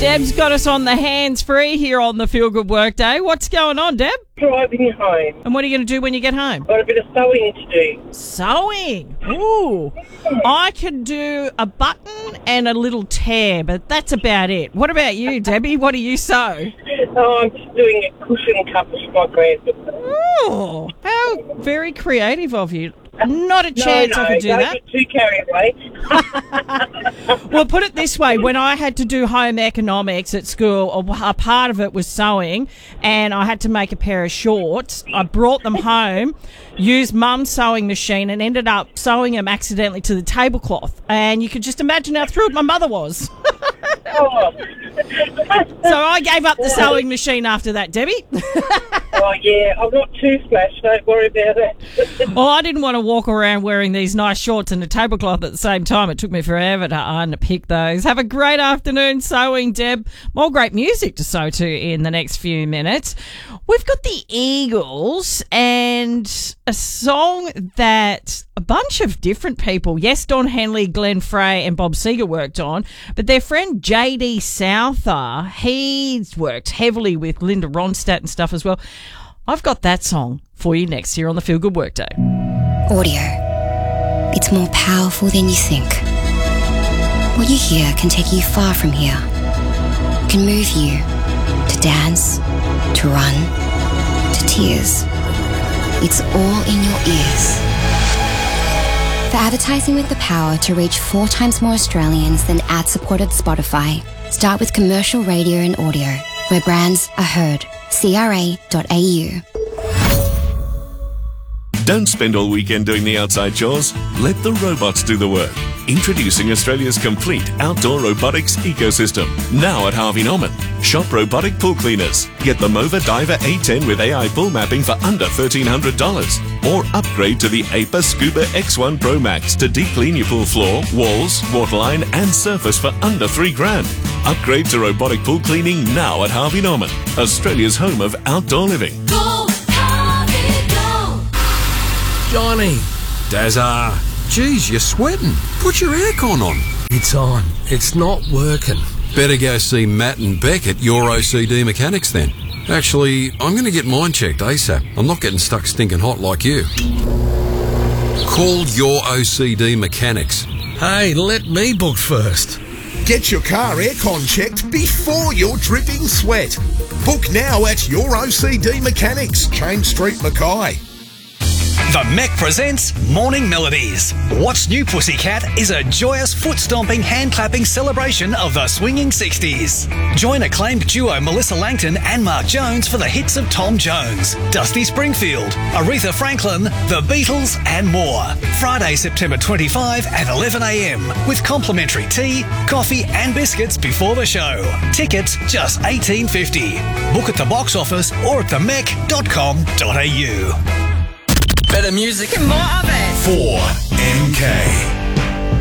Deb's got us on the hands-free here on the Feel Good Workday. What's going on, Deb? Driving home. And what are you going to do when you get home? Got a bit of sewing to do. Sewing? Ooh. I can do a button and a little tear, but that's about it. What about you, Debbie? What do you sew? Oh, I'm just doing a cushion cover for my granddaughter. Oh, how very creative of you. Not a chance I could do that. Don't get too carried away. Well, put it this way. When I had to do home economics at school, a part of it was sewing, and I had to make a pair of shorts. I brought them home, used Mum's sewing machine, and ended up sewing them accidentally to the tablecloth. And you could just imagine how thrilled my mother was. Oh. So I gave up the sewing machine after that, Debbie. Oh, yeah. I'm not too splashed. Don't worry about it. Well, I didn't want to walk around wearing these nice shorts and a tablecloth at the same time. It took me forever to unpick those. Have a great afternoon sewing, Deb. More great music to sew to in the next few minutes. We've got the Eagles and a song that a bunch of different people, yes, Don Henley, Glenn Frey and Bob Seger worked on, but their friend J.D. Souther, he's worked heavily with Linda Ronstadt and stuff as well. I've got that song for you next here on the Feel Good Workday. Audio. It's more powerful than you think. What you hear can take you far from here. Can move you to dance, to run, to tears. It's all in your ears. For advertising with the power to reach 4 times more Australians than ad-supported Spotify, start with commercial radio and audio, where brands are heard. CRA.au. Don't spend all weekend doing the outside chores. Let the robots do the work. Introducing Australia's complete outdoor robotics ecosystem. Now at Harvey Norman. Shop robotic pool cleaners. Get the Mova Diver A10 with AI pool mapping for under $1,300. Or upgrade to the APA Scuba X1 Pro Max to deep clean your pool floor, walls, waterline and surface for under $3,000. Upgrade to robotic pool cleaning now at Harvey Norman. Australia's home of outdoor living. Go, Harvey, go! Johnny, Dazza, geez, you're sweating. Put your aircon on. It's on. It's not working. Better go see Matt and Beck at Your OCD Mechanics then. Actually, I'm going to get mine checked ASAP. I'm not getting stuck stinking hot like you. Call Your OCD Mechanics. Hey, let me book first. Get your car aircon checked before you're dripping sweat. Book now at Your OCD Mechanics, Change Street, Mackay. The Mech presents Morning Melodies. What's New Pussycat is a joyous foot-stomping, hand-clapping celebration of the swinging 60s. Join acclaimed duo Melissa Langton and Mark Jones for the hits of Tom Jones, Dusty Springfield, Aretha Franklin, The Beatles and more. Friday, September 25 at 11 a.m. with complimentary tea, coffee and biscuits before the show. Tickets just $18.50. Book at the box office or at themech.com.au. Better music and more of it. 4MK.